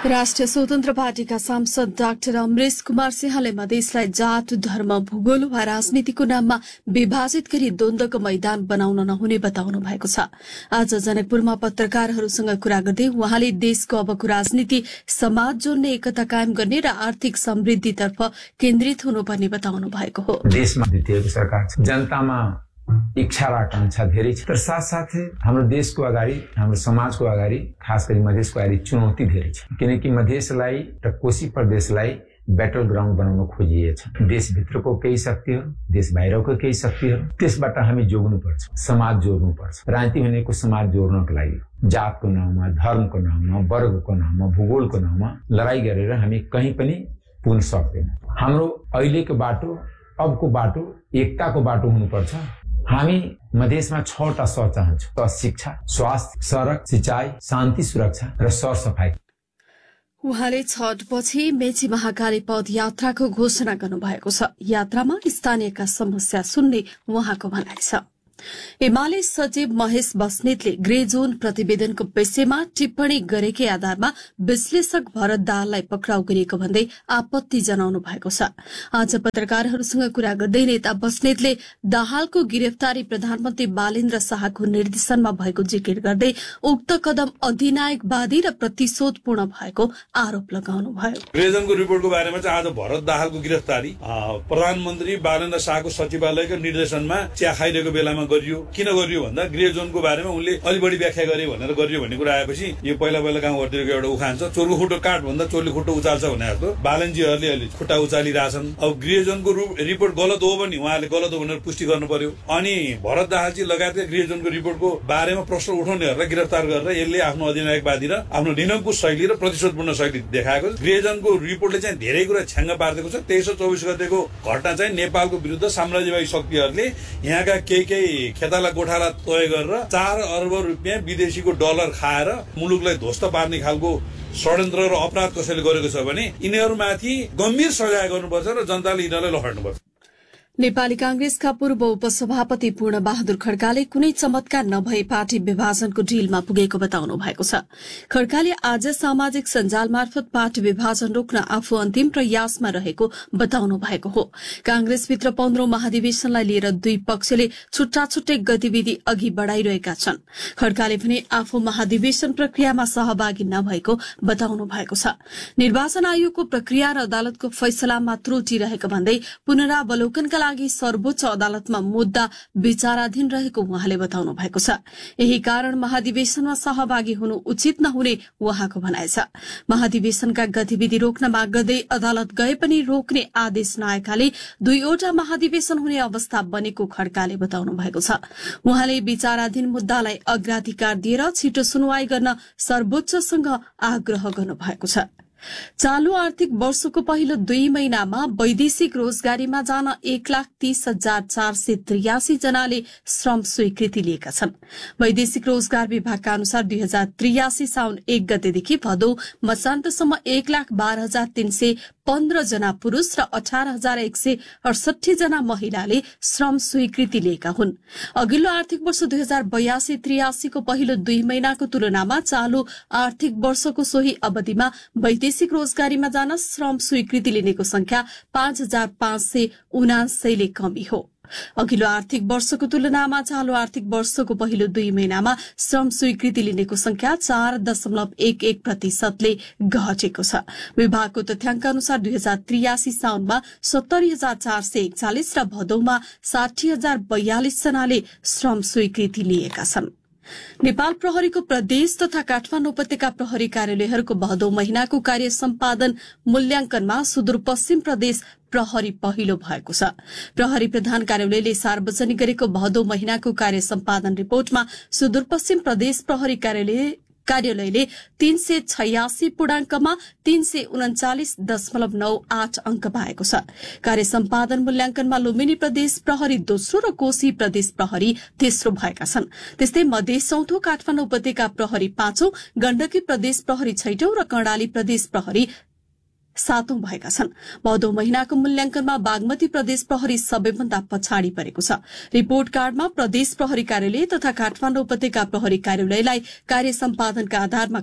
राष्ट्रिय स्वतन्त्र पार्टीका सांसद डाक्टर अमरेश कुमार सिंहले मधेसलाई जात धर्म भूगोल वा राजनीतिको नाममा विभाजित गरी द्वन्द्वको मैदान बनाउन नहुने बताउनु भएको छ। आज जनकपुरमा पत्रकारहरूसँग कुरा गर्दै उहाँले देशको अबको राजनीति समाज जोड्ने एकता कायम गर्ने र आर्थिक समृद्धितर्फ केन्द्रित हुनुपर्ने बताउनु भएको हो। देशमा जितिएको सरकार छ, जनतामा इच्छा र आकांक्षा धेरै छ, तर साथसाथै हाम्रो देशको अगाडि, हाम्रो समाजको अगाडि, खास गरी मधेसको अगाडि चुनौती धेरै छ। किनकि मधेसलाई र कोशी प्रदेशलाई ब्याटल ग्राउन्ड बनाउन खोजिएछ। देशभित्रको केही शक्तिहरू, देश बाहिरको केही शक्तिहरू, त्यसबाट हामी जोड्नुपर्छ, समाज जोड्नुपर्छ। राजनीति भनेको समाज जोड्नको लागि जातको नाममा, धर्मको नाममा, वर्गको नाममा, भूगोलको नाममा लडाई गरेर हामी कहीँ पनि पुग्न सक्दैनौँ। हाम्रो अहिलेको बाटो, अबको बाटो एकताको बाटो हुनुपर्छ। हामी मधेसमा 6वटा स चाहन्छौँ: शिक्षा, स्वास्थ्य, सड़क, सिंचाई, शान्ति, सुरक्षा र सरसफाई। उहाँले छठपछि मेची महाकाली पद यात्राको घोषणा गर्नुभएको छ। यात्रामा स्थानीयका समस्या सुन्ने उहाँको भनाइ छ। एमाले सचिव महेश बस्नेतले ग्रे जोन प्रतिवेदनको विषयमा टिप्पणी गरेकै आधारमा विश्लेषक भरत दाहाललाई पक्राउ गरिएको भन्दै आपत्ति जनाउनु भएको छ। आज पत्रकारहरूसँग कुरा गर्दै नेता बस्नेतले दाहालको गिरफ्तारी प्रधानमन्त्री बालेन्द्र शाहको निर्देशनमा भएको जिकिर गर्दै उक्त कदम अधिनायकवादी र प्रतिशोधपूर्ण भएको आरोप लगाउनुभयो। ग्रे जोनको रिपोर्टको बारेमा चाहिँ आज भरत दाहालको गिरफ्तारी प्रधानमन्त्री बालेन्द्र शाहको सचिवालयको निर्देशनमा चिया खाइरहेको बेलामा गरियो। किन गरियो भन्दा ग्रे जोनको बारेमा उनले अलि बढी व्याख्या गरे भनेर गरियो भन्ने कुरा आएपछि यो पहिला गाउँ घरतिरको एउटा उखान छ, चोरको खुट्टो काट भन्दा चोरले खुट्टो उचाल्छ भने जस्तो बालनजीहरूले अलि खुट्टा उचालिरहेछन्। अब ग्रे जोनको रिपोर्ट गलत हो भने उहाँले गलत हो भनेर पुष्टि गर्नु पर्यो। अनि भरत दाहालजी लगायतका ग्रे जोनको रिपोर्टको बारेमा प्रश्न उठाउनेहरूलाई गिरफ्तार गरेर यसले आफ्नो अधिनायकवादी र आफ्नो निरङ्कुश शैली र प्रतिशोधपूर्ण शैली देखाएको छ। ग्रे जोनको रिपोर्टले चाहिँ धेरै कुरा छ्याङ्ग पारिदिएको छ। 2324 गतेको घटना चाहिँ नेपालको विरुद्ध साम्राज्यवादी शक्तिहरूले यहाँका केही खेताला गोठाला तय गरेर 4 अर्ब रुपियाँ विदेशीको डलर खाएर मुलुकलाई ध्वस्त पार्ने खालको षड्यन्त्र र अपराध कसैले गरेको छ भने यिनीहरूमाथि गम्भीर सजाय गर्नुपर्छ र जनताले यिनीहरूलाई लहर्नुपर्छ। नेपाली कांग्रेसका पूर्व उपसभापति पूर्ण बहादुर खड्काले कुनै चमत्कार नभई पार्टी विभाजनको ढिलमा पुगेको बताउनु भएको छ। खड्काले आज सामाजिक सञ्जाल मार्फत पार्टी विभाजन रोक्न आफू अन्तिम प्रयासमा रहेको बताउनु भएको हो। कांग्रेसभित्र 15औं महाधिवेशनलाई लिएर दुई पक्षले छुट्टा छुट्टै गतिविधि अघि बढ़ाइरहेका छन्। खड्काले पनि आफू महाधिवेशन प्रक्रियामा सहभागी नभएको बताउनु भएको छ। निर्वाचन आयोगको प्रक्रिया र अदालतको फैसलामा त्रुटि रहेको भन्दै पुनरावलोकनका लागि सर्वोच्च अदालतमा मुद्दा विचाराधीन रहेको उहाँले बताउनु भएको छ। यही कारण महाधिवेशनमा सहभागी हुनु उचित नहुने उहाँको भनाइ छ। महाधिवेशनका गतिविधि रोक्न माग गर्दै अदालत गए पनि रोक्ने आदेश नआएकाले 2वटा महाधिवेशन हुने अवस्था बनेको खड्काले बताउनु भएको छ। उहाँले विचाराधीन मुद्दालाई अग्राधिकार दिएर छिटो सुनवाई गर्न सर्वोच्चसँग आग्रह गर्नु भएको छ। चालू आर्थिक वर्षको पहिलो 2 महिनामा वैदेशिक रोजगारीमा जान 1,30,483 जनाले श्रम स्वीकृति लिएका छन्। वैदेशिक रोजगार विभागका अनुसार 2083 साउन 1 गतेदेखि भदौ मसान्तसम्म 1,12,315 जना पुरूष र 18,168 जना महिलाले श्रम स्वीकृति लिएका हुन्। अघिल्लो आर्थिक वर्ष 2082-83 को पहिलो 2 महिनाको तुलनामा चालू आर्थिक वर्षको सोही अवधिमा वैदेशिक रोजगारीमा जान श्रम स्वीकृति लिनेको संख्या 5,579 ले कमी हो। अघिल्लो आर्थिक वर्षको तुलनामा चालू आर्थिक वर्षको पहिलो 2 महिनामा श्रम स्वीकृति लिनेको संख्या 4.11% ले घटेको छ। विभागको तथ्याङ्क अनुसार 2083 साउनमा 70,441 र भदौमा 60,042 जनाले श्रम स्वीकृति लिएका छन्। नेपाल प्रहरीको प्रदेश तथा काठमाडौँ उपत्यका प्रहरी कार्यालयहरूको भदौ महिनाको कार्य सम्पादन मूल्याङ्कनमा सुदूरपश्चिम प्रदेश प्रहरी पहिलो भएको छ। प्रहरी प्रधान कार्यालयले सार्वजनिक गरेको भदौ महिनाको कार्य सम्पादन रिपोर्टमा सुदूरपश्चिम प्रदेश प्रहरी कार्यालयले 386 पूर्णाङ्कमा 339.98 अंक पाएको छ। कार्य सम्पादन मूल्याङ्कनमा लुम्बिनी प्रदेश प्रहरी दोस्रो र कोशी प्रदेश प्रहरी तेस्रो भएका छन्। त्यस्तै मधेस चौथो, काठमाडौँ उपत्यका प्रहरी 5औं, गण्डकी प्रदेश प्रहरी 6औं र कर्णाली प्रदेश प्रहरी 7औं भएका छन्। भदौ महिनाको मूल्याङ्कनमा बागमती प्रदेश प्रहरी सबैभन्दा पछाडि परेको छ। रिपोर्ट कार्डमा प्रदेश प्रहरी कार्यालय तथा काठमाडौँ उपत्यका प्रहरी कार्यालयलाई कार्य सम्पादनका आधारमा